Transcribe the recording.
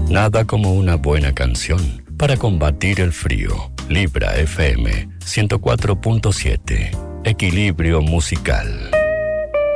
Nada como una buena canción para combatir el frío. Libra FM 104.7. Equilibrio musical.